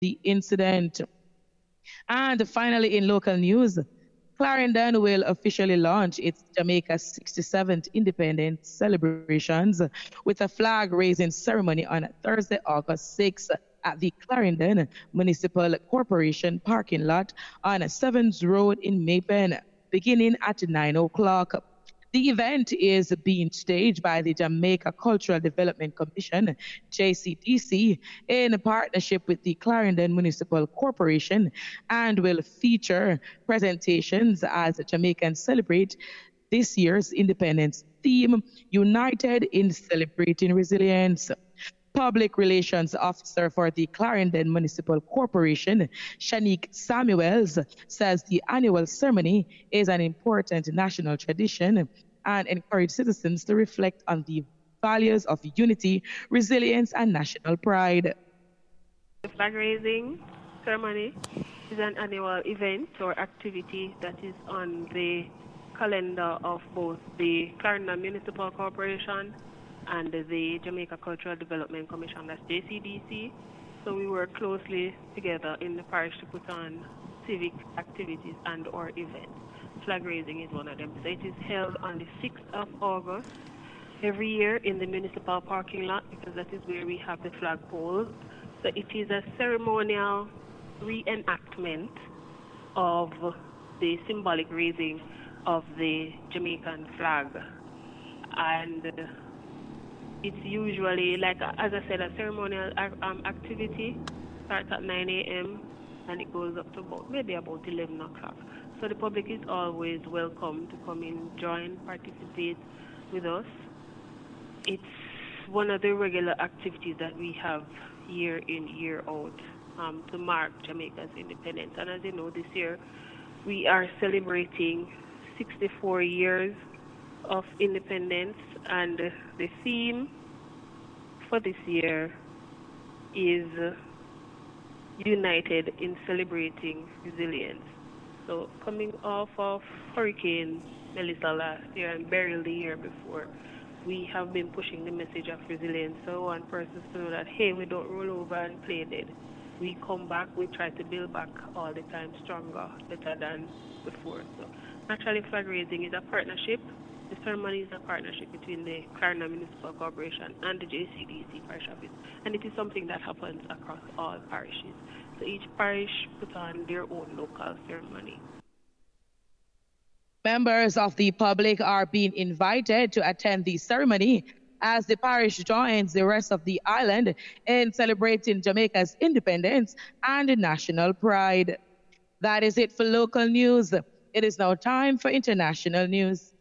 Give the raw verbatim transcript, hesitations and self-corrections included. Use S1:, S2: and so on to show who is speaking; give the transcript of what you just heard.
S1: the incident. And finally, in local news, Clarendon will officially launch its Jamaica's sixty-seventh independence celebrations with a flag raising ceremony on Thursday, August sixth at the Clarendon Municipal Corporation parking lot on seventh Road in Maypen, beginning at nine o'clock. The event is being staged by the Jamaica Cultural Development Commission, J C D C, in partnership with the Clarendon Municipal Corporation and will feature presentations as Jamaicans celebrate this year's independence theme, United in Celebrating Resilience. Public Relations Officer for the Clarendon Municipal Corporation, Shanique Samuels, says the annual ceremony is an important national tradition and encourage citizens to reflect on the values of unity, resilience, and national pride.
S2: The flag raising ceremony is an annual event or activity that is on the calendar of both the Clarendon Municipal Corporation and the Jamaica Cultural Development Commission, that's J C D C. So we work closely together in the parish to put on civic activities and or events. Flag raising is one of them. So it is held on the sixth of August every year in the municipal parking lot because that is where we have the flagpole. So it is a ceremonial reenactment of the symbolic raising of the Jamaican flag. And it's usually, like as I said, a ceremonial um, activity starts at nine a m and it goes up to about maybe about eleven o'clock. So the public is always welcome to come in, join, participate with us. It's one of the regular activities that we have year in, year out um, to mark Jamaica's independence. And as you know, this year we are celebrating sixty-four years of independence, and the theme for this year is United in Celebrating Resilience. So coming off of Hurricane Melissa last year and Beryl the year before, we have been pushing the message of resilience. So one person to know that, hey, we don't roll over and play dead. We come back, we try to build back all the time stronger, better than before. So naturally, flag raising is a partnership. The ceremony is a partnership between the Clarendon Municipal Corporation and the J C D C parish office, and it is something that happens across all parishes. So each parish puts on their own local ceremony.
S1: Members of the public are being invited to attend the ceremony as the parish joins the rest of the island in celebrating Jamaica's independence and national pride. That is it for local news. It is now time for international news.